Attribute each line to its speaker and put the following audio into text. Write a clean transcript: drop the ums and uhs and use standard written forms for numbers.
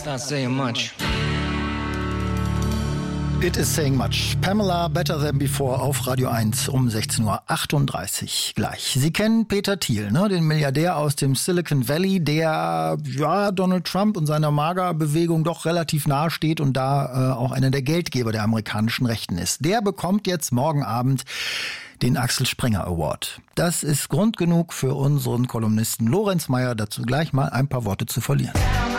Speaker 1: not saying much.
Speaker 2: It is saying much. Pamela, Better Than Before auf Radio 1 um 16.38 Uhr gleich. Sie kennen Peter Thiel, ne? Den Milliardär aus dem Silicon Valley, der Donald Trump und seiner MAGA-Bewegung doch relativ nahe steht und da auch einer der Geldgeber der amerikanischen Rechten ist. Der bekommt jetzt morgen Abend den Axel Springer Award. Das ist Grund genug für unseren Kolumnisten Lorenz Meyer, dazu gleich mal ein paar Worte zu verlieren.